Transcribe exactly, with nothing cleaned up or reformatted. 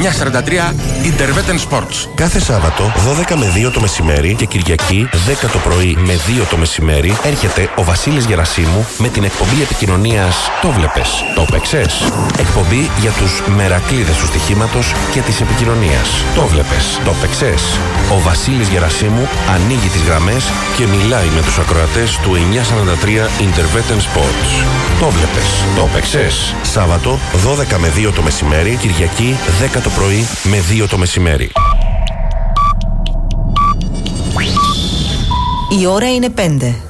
εννιά σαράντα τρία Intervetten Sports. Κάθε Σάββατο δώδεκα με δύο το μεσημέρι και Κυριακή δέκα το πρωί με δύο το μεσημέρι έρχεται ο Βασίλης Γερασίμου με την εκπομπή επικοινωνίας «Το βλέπες, το παίξες». Εκπομπή για τους μερακλείδες του στοιχήματος και της επικοινωνίας. «Το βλέπες, το παίξες». Ο Βασίλης Γερασίμου ανοίγει τις γραμμές και μιλάει με τους ακροατές του εννιά σαράντα τρία Intervetten Sports. «Το βλέπες, το παίξες». Σάββατο δώδεκα με δύο το μεσημέρι, Κυριακή δέκα το πρωί με δύο το μεσημέρι. Η ώρα είναι πέντε.